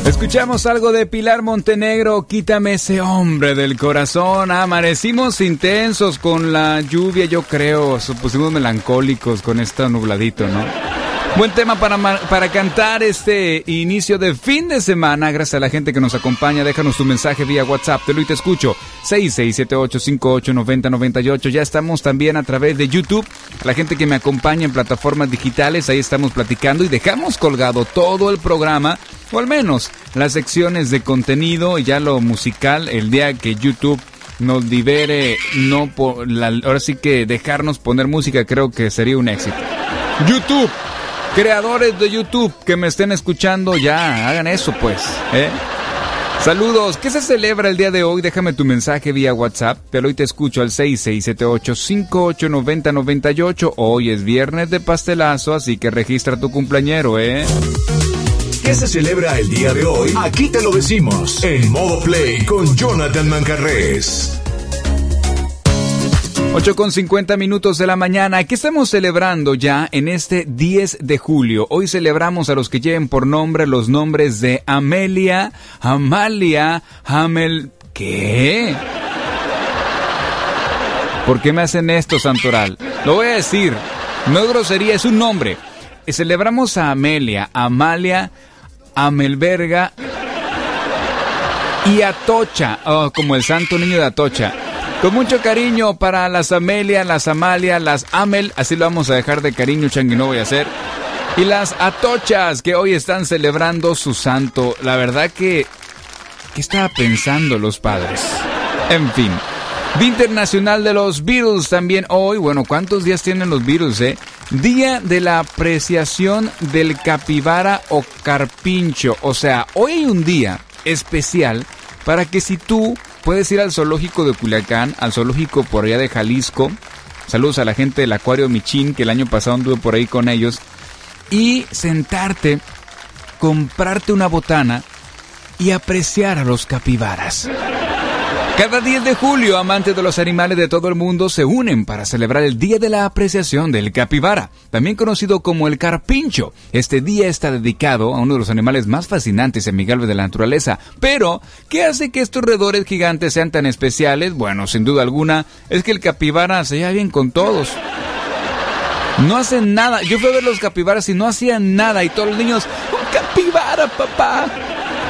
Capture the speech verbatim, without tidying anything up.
Escuchamos algo de Pilar Montenegro, Quítame ese hombre del corazón. Amanecimos intensos con la lluvia, yo creo, pusimos melancólicos con este nubladito, ¿no? Buen tema para, para cantar este inicio de fin de semana. Gracias a la gente que nos acompaña. Déjanos tu mensaje vía WhatsApp. Te lo y te escucho. seis seis siete ocho cinco ocho nueve cero nueve ocho. Ya estamos también a través de YouTube. A la gente que me acompaña en plataformas digitales, ahí estamos platicando y dejamos colgado todo el programa, o al menos las secciones de contenido y ya lo musical, el día que YouTube nos libere. No por la, ahora sí que dejarnos poner música creo que sería un éxito. YouTube. Creadores de YouTube que me estén escuchando, ya, hagan eso pues, ¿eh? Saludos, ¿qué se celebra el día de hoy? Déjame tu mensaje vía WhatsApp, te lo y te escucho al seis seis siete ocho cinco ocho nueve cero nueve ocho. Hoy es viernes de pastelazo, así que registra tu cumpleañero, ¿eh? ¿Qué se celebra el día de hoy? Aquí te lo decimos, en Modo Play con Jonathan Manjarrés. ocho con cincuenta minutos de la mañana. ¿Qué estamos celebrando ya en este diez de julio? Hoy celebramos a los que lleven por nombre los nombres de Amelia, Amalia, Amel... ¿Qué? ¿Por qué me hacen esto, Santoral? Lo voy a decir. No es grosería, es un nombre. Celebramos a Amelia, Amalia, Amelberga y Atocha, oh, como el santo niño de Atocha. Con mucho cariño para las Amelia, las Amalia, las Amel, así lo vamos a dejar de cariño, Changui, no voy a hacer. Y las Atochas, que hoy están celebrando su santo. La verdad que... ¿qué estaba pensando los padres? En fin. Día Internacional de los Beatles también hoy. Bueno, ¿cuántos días tienen los Beatles, eh? Día de la apreciación del capibara o carpincho. O sea, hoy hay un día especial para que si tú... puedes ir al zoológico de Culiacán, al zoológico por allá de Jalisco. Saludos a la gente del Acuario Michín, que el año pasado anduve por ahí con ellos. Y sentarte, comprarte una botana y apreciar a los capibaras. Cada diez de julio, amantes de los animales de todo el mundo se unen para celebrar el Día de la Apreciación del Capibara, también conocido como el carpincho. Este día está dedicado a uno de los animales más fascinantes y amigables de la naturaleza. Pero, ¿qué hace que estos roedores gigantes sean tan especiales? Bueno, sin duda alguna, es que el capibara se lleva bien con todos. No hacen nada. Yo fui a ver los capibaras y no hacían nada. Y todos los niños, ¡un capibara, papá!